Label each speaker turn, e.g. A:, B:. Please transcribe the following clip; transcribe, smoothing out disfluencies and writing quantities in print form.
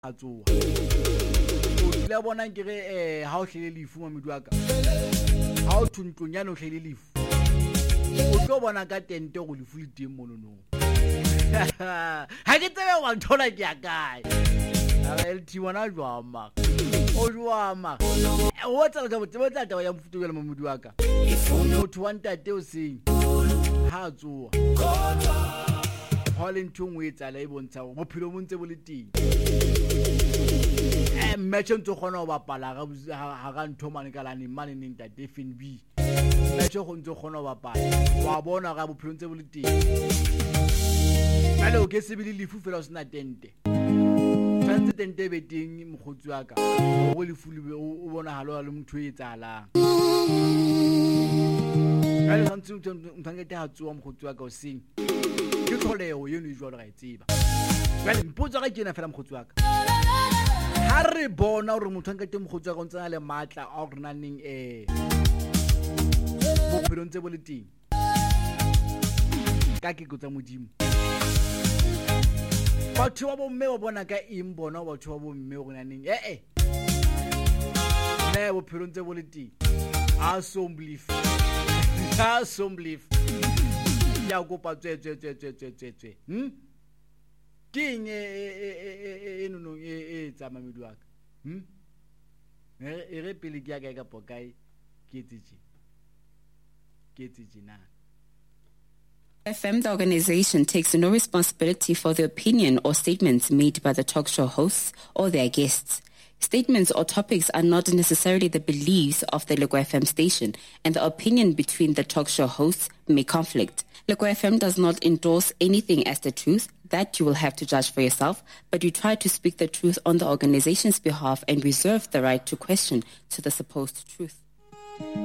A: a tsoa o tla bona ke re ha o hlele lefu mo medwaka ha o thuntlonyana o hlele lefu o tlo bona ka tente go lefu le teng monono ha ke tsebe wa thola ke ya kae LT wana jwama o jwama o tla ga botsa taba ya mfuto ya mo medwaka motho wa ntate o seng ha tsoa Holland ntungwe e tsala e bontsha go bophelo mo ntse bo le teng match ntse gona go bapala ga ga ntho mane ka lane mane ning ta FNB match go ntse gona go bapala wa bona ga bophelo ntse bo le teng alo ke se bile lefu fela o sena tente tshwantse tente be teng mogotsi wa ka go le fulube o bona halo le motho e tsalang alo tshwantse mthangete ha tsoa mogotsi wa ka o seng ke tlholeo yeno e jwa le ga e tseba jale mpotsa ga ke na fela mogotsi wa ka ha re bona gore motho nkate mogotsi wa ka o ntsana le matla a gore naneng bophelo ntse bo le teng ka ke kotsa modimo batho ba bomme ba bona ka eng bona batho ba bomme go naneng ne bophelo ntse bo le teng awesome belief ya go pa tswe king no tsama medwaka re pele ke ya ka pokai ke tsi na
B: FM, the organization, takes no responsibility for the opinion or statements made by the talk show hosts or their guests. Statements or topics are not necessarily the beliefs of the Lego FM station, and the opinion between the talk show hosts may conflict. Lego FM does not endorse anything as the truth. That you will have to judge for yourself, but you try to speak the truth on the organization's behalf and reserve the right to question to the supposed truth.